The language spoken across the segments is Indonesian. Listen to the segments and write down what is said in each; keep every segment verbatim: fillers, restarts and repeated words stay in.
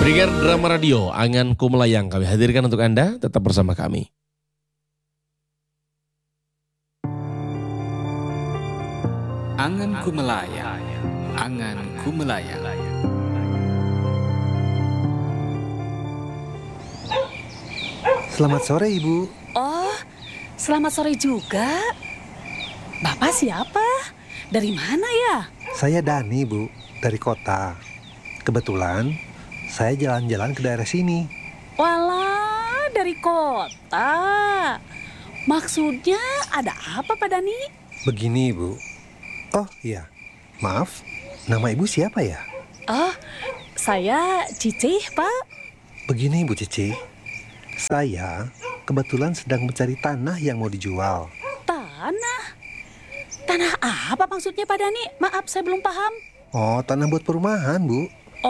Pendengar drama radio Anganku Melayang kami hadirkan untuk Anda, tetap bersama kami. Anganku Melayang, Anganku Melayang. Selamat sore, Ibu. Oh, selamat sore juga. Bapak siapa? Dari mana ya? Saya Dani, Bu, dari kota. Kebetulan saya jalan-jalan ke daerah sini. Walah, dari kota. Maksudnya ada apa, Pak Dani? Begini, Bu. Oh iya, maaf, nama Ibu siapa ya? Oh, saya Cicih, Pak. Begini, Bu Cici. Saya kebetulan sedang mencari tanah yang mau dijual. Tanah? Tanah apa maksudnya, Pak Dani? Maaf, saya belum paham. Oh, tanah buat perumahan, Bu.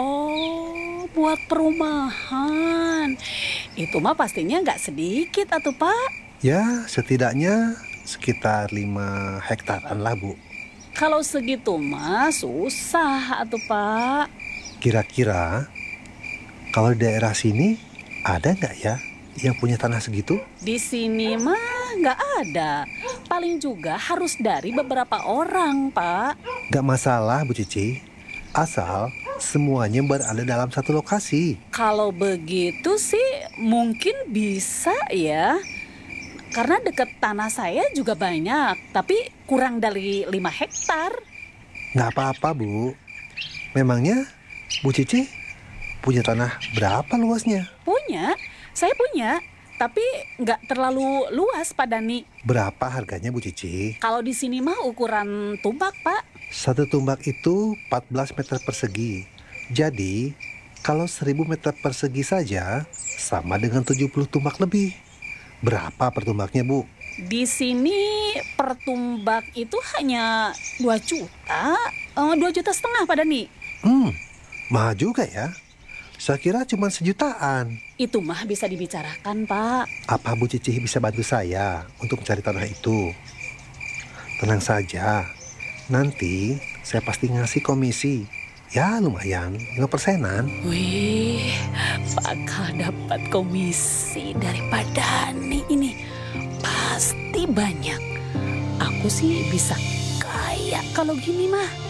Oh, buat perumahan. Itu mah pastinya nggak sedikit atuh, Pak. Ya, setidaknya sekitar lima hektaran lah, Bu. Kalau segitu mah susah atuh, Pak. Kira-kira kalau di daerah sini ada nggak ya yang punya tanah segitu? Di sini mah nggak ada. Paling juga harus dari beberapa orang, Pak. Nggak masalah, Bu Cici. Asal semuanya berada dalam satu lokasi. Kalau begitu sih mungkin bisa ya. Karena dekat tanah saya juga banyak, tapi kurang dari lima hektar. Nggak apa-apa, Bu. Memangnya Bu Cici punya tanah berapa luasnya? Punya, saya punya. Tapi nggak terlalu luas, Pak Dani. Berapa harganya, Bu Cici? Kalau di sini mah ukuran tumbak, Pak. Satu tumbak itu empat belas meter persegi. Jadi, kalau seribu meter persegi saja, sama dengan tujuh puluh tumbak lebih. Berapa per tumbaknya, Bu? Di sini per tumbak itu hanya dua juta. Eh, dua juta setengah, Pak Dani. Hmm, mahal juga ya. Saya kira cuma sejutaan. Itu mah bisa dibicarakan, Pak. Apa Bu Cici bisa bantu saya untuk mencari tanah itu? Tenang saja. Nanti saya pasti ngasih komisi. Ya lumayan, lima persenan. Wih, bakal dapat komisi dari Pak Dani ini. Pasti banyak. Aku sih bisa kaya kalau gini mah.